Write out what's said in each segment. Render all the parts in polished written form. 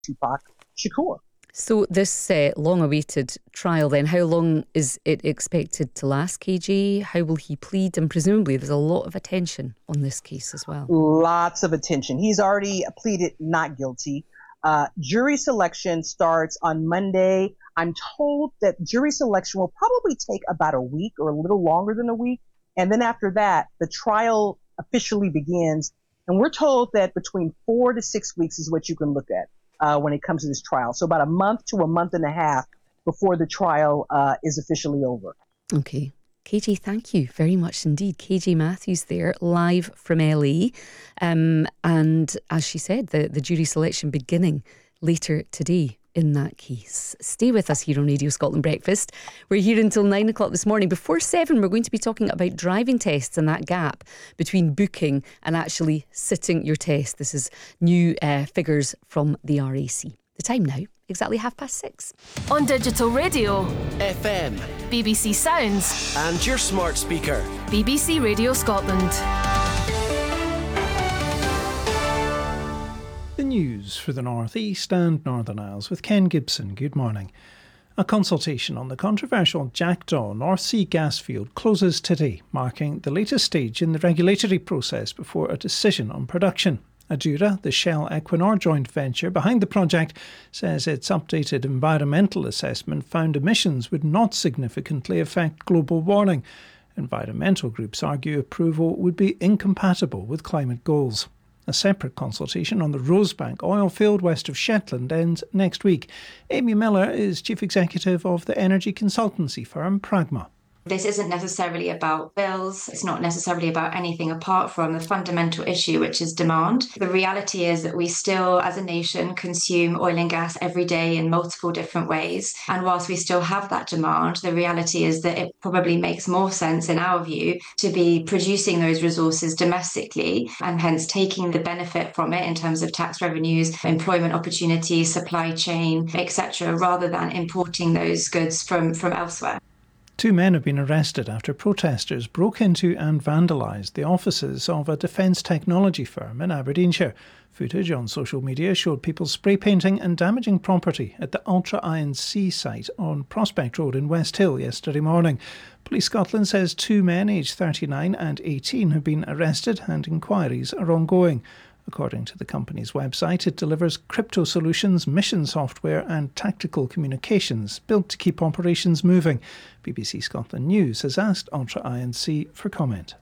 Tupac Shakur. So this long-awaited trial then, how long is it expected to last, KG? How will he plead? And presumably there's a lot of attention on this case as well. Lots of attention. He's already pleaded not guilty. Jury selection starts on Monday. I'm told that jury selection will probably take about a week or a little longer than a week. And then after that, the trial officially begins. And we're told that between 4 to 6 weeks is what you can look at when it comes to this trial. So about a month to a month and a half before the trial is officially over. Okay. KG, thank you very much indeed. KG Matthews there, live from LA. And as she said, the jury selection beginning later today in that case. Stay with us here on Radio Scotland Breakfast. We're here until 9 o'clock this morning. Before 7, we're going to be talking about driving tests and that gap between booking and actually sitting your test. This is new figures from the RAC. The time now, exactly 6:30. On digital radio, FM, BBC Sounds, and your smart speaker. BBC Radio Scotland. The news for the North East and Northern Isles with Ken Gibson. Good morning. A consultation on the controversial Jackdaw North Sea gas field closes today, marking the latest stage in the regulatory process before a decision on production. Adura, the Shell Equinor joint venture behind the project, says its updated environmental assessment found emissions would not significantly affect global warming. Environmental groups argue approval would be incompatible with climate goals. A separate consultation on the Rosebank oil field west of Shetland ends next week. Amy Miller is chief executive of the energy consultancy firm Pragma. This isn't necessarily about bills. It's not necessarily about anything apart from the fundamental issue, which is demand. The reality is that we still, as a nation, consume oil and gas every day in multiple different ways. And whilst we still have that demand, the reality is that it probably makes more sense, in our view, to be producing those resources domestically and hence taking the benefit from it in terms of tax revenues, employment opportunities, supply chain, etc., rather than importing those goods from elsewhere. 2 men have been arrested after protesters broke into and vandalised the offices of a defence technology firm in Aberdeenshire. Footage on social media showed people spray painting and damaging property at the Ultra I&C site on Prospect Road in West Hill yesterday morning. Police Scotland says 2 men aged 39 and 18 have been arrested and inquiries are ongoing. According to the company's website, it delivers crypto solutions, mission software and tactical communications built to keep operations moving. BBC Scotland News has asked Ultra I&C for comment.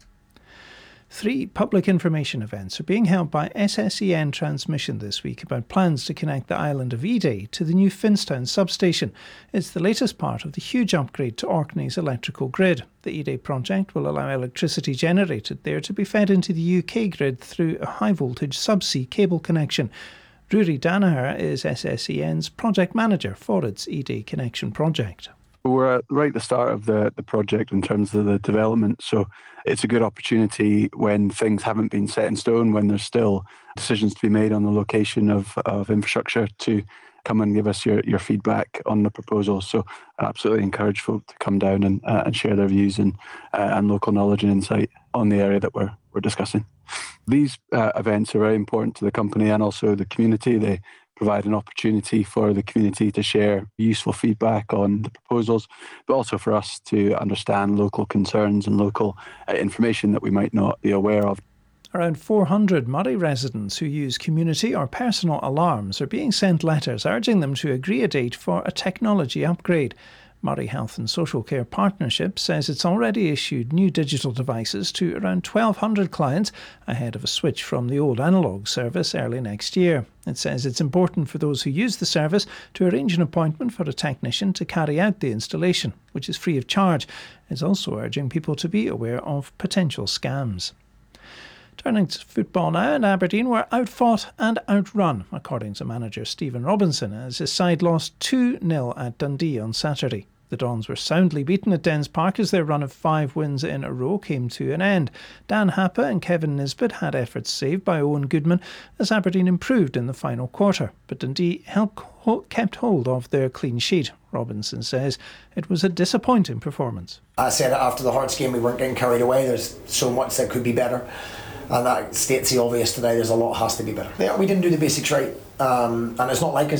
3 public information events are being held by SSEN Transmission this week about plans to connect the island of Eday to the new Finstown substation. It's the latest part of the huge upgrade to Orkney's electrical grid. The Eday project will allow electricity generated there to be fed into the UK grid through a high-voltage subsea cable connection. Rory Danaher is SSEN's project manager for its Eday connection project. We're right at the start of the project in terms of the development, so it's a good opportunity when things haven't been set in stone, when there's still decisions to be made on the location of infrastructure, to come and give us your feedback on the proposal. So I absolutely encourage folk to come down and share their views and local knowledge and insight on the area that we're discussing. These events are very important to the company and also the community. They provide an opportunity for the community to share useful feedback on the proposals, but also for us to understand local concerns and local information that we might not be aware of. Around 400 Murray residents who use community or personal alarms are being sent letters urging them to agree a date for a technology upgrade. Murray Health and Social Care Partnership says it's already issued new digital devices to around 1,200 clients ahead of a switch from the old analogue service early next year. It says it's important for those who use the service to arrange an appointment for a technician to carry out the installation, which is free of charge. It's also urging people to be aware of potential scams. Turning to football now, and Aberdeen were outfought and outrun, according to manager Stephen Robinson, as his side lost 2-0 at Dundee on Saturday. The Dons were soundly beaten at Dens Park as their run of 5 wins in a row came to an end. Dan Happa and Kevin Nisbet had efforts saved by Owen Goodman as Aberdeen improved in the final quarter, but Dundee kept hold of their clean sheet. Robinson says it was a disappointing performance. I said after the Hearts game we weren't getting carried away. There's so much that could be better. and that states the obvious today. There's a lot has to be better. Yeah, we didn't do the basics right, and it's not like us.